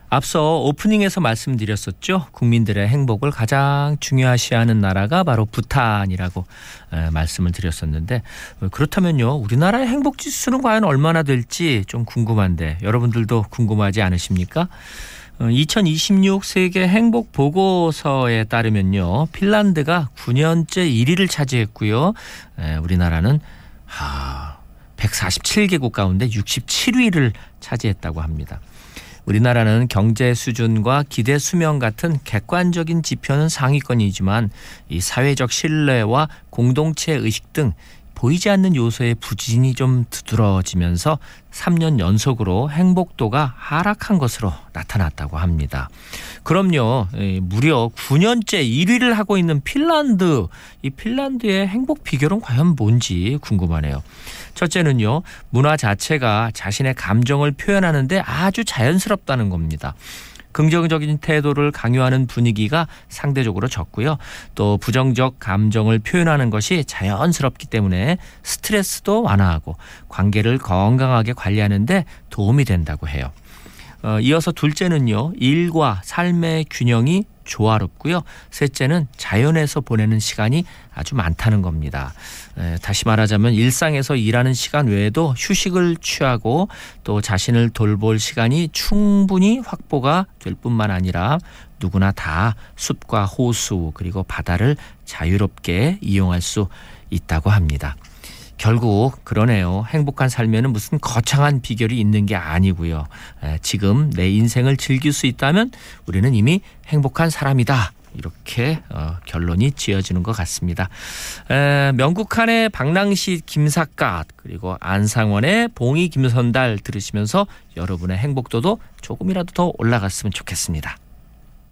앞서 오프닝에서 말씀드렸었죠. 국민들의 행복을 가장 중요시하는 나라가 바로 부탄이라고 말씀을 드렸었는데, 그렇다면요, 우리나라의 행복 지수는 과연 얼마나 될지 좀 궁금한데 여러분들도 궁금하지 않으십니까? 2026 세계 행복 보고서에 따르면요, 핀란드가 9년째 1위를 차지했고요. 우리나라는 147개국 가운데 67위를 차지했다고 합니다. 우리나라는 경제 수준과 기대 수명 같은 객관적인 지표는 상위권이지만 이 사회적 신뢰와 공동체 의식 등 보이지 않는 요소의 부진이 좀 두드러지면서 3년 연속으로 행복도가 하락한 것으로 나타났다고 합니다. 그럼요, 무려 9년째 1위를 하고 있는 핀란드, 이 핀란드의 행복 비결은 과연 뭔지 궁금하네요. 첫째는요, 문화 자체가 자신의 감정을 표현하는데 아주 자연스럽다는 겁니다. 긍정적인 태도를 강요하는 분위기가 상대적으로 적고요. 또 부정적 감정을 표현하는 것이 자연스럽기 때문에 스트레스도 완화하고 관계를 건강하게 관리하는 데 도움이 된다고 해요. 이어서 둘째는요, 일과 삶의 균형이 조화롭고요. 셋째는 자연에서 보내는 시간이 아주 많다는 겁니다. 다시 말하자면 일상에서 일하는 시간 외에도 휴식을 취하고 또 자신을 돌볼 시간이 충분히 확보가 될 뿐만 아니라 누구나 다 숲과 호수 그리고 바다를 자유롭게 이용할 수 있다고 합니다. 결국 그러네요. 행복한 삶에는 무슨 거창한 비결이 있는 게 아니고요. 지금 내 인생을 즐길 수 있다면 우리는 이미 행복한 사람이다. 이렇게 결론이 지어지는 것 같습니다. 명국한의 박랑시 김삿갓 그리고 안상원의 봉이 김선달 들으시면서 여러분의 행복도도 조금이라도 더 올라갔으면 좋겠습니다.